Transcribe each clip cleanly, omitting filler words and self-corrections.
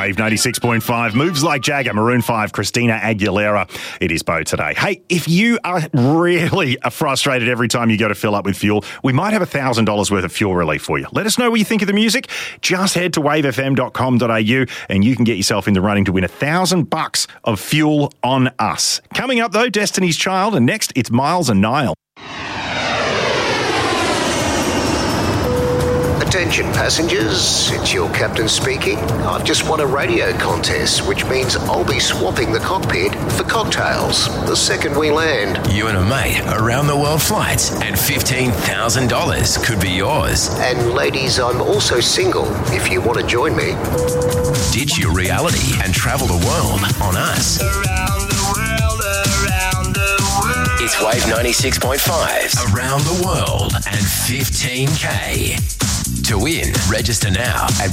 Wave 96.5. Moves Like Jagger, Maroon 5, Christina Aguilera. It is Bo today. Hey, if you are really frustrated every time you go to fill up with fuel, we might have $1,000 worth of fuel relief for you. Let us know what you think of the music. Just head to wavefm.com.au and you can get yourself in the running to win $1,000 of fuel on us. Coming up, though, Destiny's Child, and next, it's Miles and Niall. Attention passengers, it's your captain speaking. I've just won a radio contest, which means I'll be swapping the cockpit for cocktails the second we land. You and a mate, around the world flights, and $15,000 could be yours. And ladies, I'm also single if you want to join me. Ditch your reality and travel the world on us. Around the world, around the world. It's Wave 96.5, around the world, and 15K. To win, register now at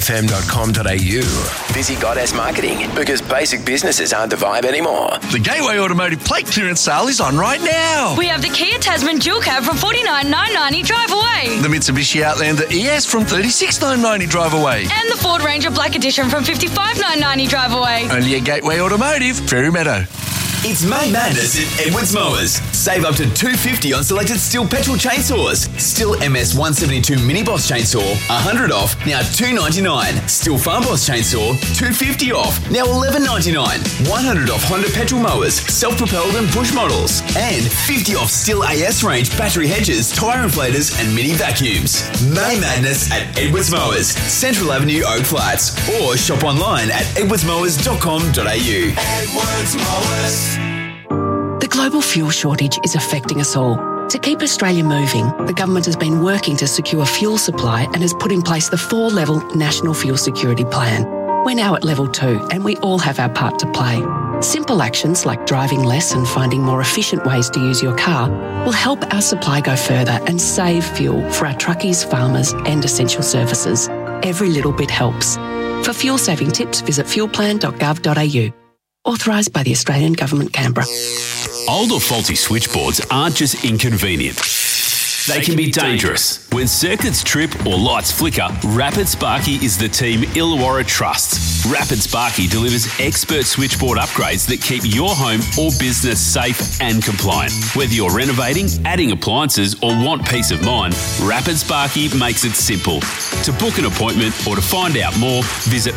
wavefm.com.au. Busy Goddess Marketing, because basic businesses aren't the vibe anymore. The Gateway Automotive plate clearance sale is on right now. We have the Kia Tasman dual cab from $49,990 drive away. The Mitsubishi Outlander ES from $36,990 drive away. And the Ford Ranger Black Edition from $55,990 drive away. Only at Gateway Automotive, Fairy Meadow. It's May Madness at Edwards Mowers. Save up to $250 on selected Stihl petrol chainsaws. Stihl MS 172 Mini Boss chainsaw, $100 off, now $299. Stihl Farm Boss chainsaw, $250 off, now $11.99. $100 off Honda petrol mowers, self-propelled and push models. And $50 off Stihl AS range battery hedges, tyre inflators and mini vacuums. May Madness at Edwards Mowers, Central Avenue, Oak Flats. Or shop online at edwardsmowers.com.au. Edwards Mowers. The global fuel shortage is affecting us all. To keep Australia moving, the government has been working to secure fuel supply and has put in place the 4-level National Fuel Security Plan. We're now at level 2 and we all have our part to play. Simple actions like driving less and finding more efficient ways to use your car will help our supply go further and save fuel for our truckies, farmers and essential services. Every little bit helps. For fuel saving tips, visit fuelplan.gov.au. Authorised by the Australian Government, Canberra. Old or faulty switchboards aren't just inconvenient. They can be dangerous. When circuits trip or lights flicker, Rapid Sparky is the team Illawarra trusts. Rapid Sparky delivers expert switchboard upgrades that keep your home or business safe and compliant. Whether you're renovating, adding appliances or want peace of mind, Rapid Sparky makes it simple. To book an appointment or to find out more, visit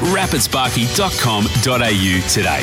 rapidsparky.com.au today.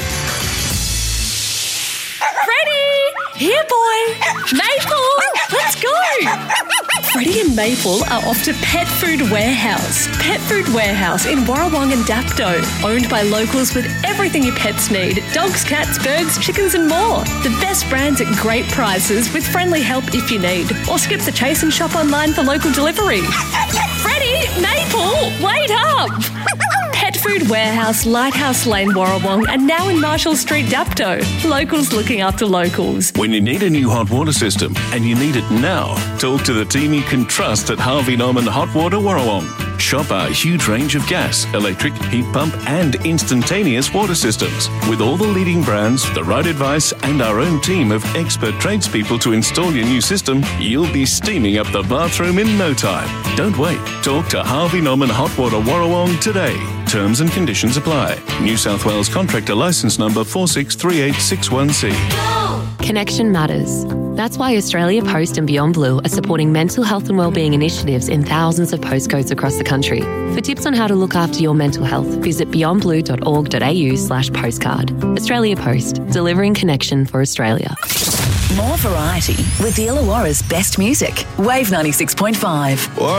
Here, boy! Maple! Let's go! Freddie and Maple are off to Pet Food Warehouse. Pet Food Warehouse in Warrawong and Dapto. Owned by locals with everything your pets need. Dogs, cats, birds, chickens and more. The best brands at great prices with friendly help if you need. Or skip the chase and shop online for local delivery. Freddie! Maple! Wait up! Pet Food Warehouse, Lighthouse Lane, Warrawong, and now in Marshall Street, Dapto. Locals looking after locals. When you need a new hot water system and you need it now, talk to the team you can trust at Harvey Norman Hot Water Warrawong. Shop our huge range of gas, electric, heat pump and instantaneous water systems. With all the leading brands, the right advice and our own team of expert tradespeople to install your new system, you'll be steaming up the bathroom in no time. Don't wait. Talk to Harvey Norman Hot Water Warrawong today. Terms and conditions apply. New South Wales Contractor Licence Number 463861C. Connection matters. That's why Australia Post and Beyond Blue are supporting mental health and wellbeing initiatives in thousands of postcodes across the country. For tips on how to look after your mental health, visit beyondblue.org.au/postcard. Australia Post, delivering connection for Australia. More variety with the Illawarra's best music. Wave 96.5.